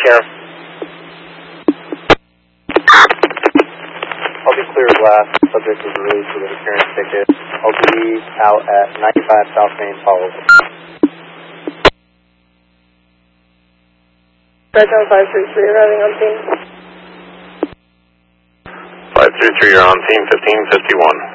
Sheriff. I'll be clear of glass. Subject is released with an appearance ticket. I'll be out at 95 South Main, Follow. Fresno 533 arriving on scene. 533, you're on scene, 1551.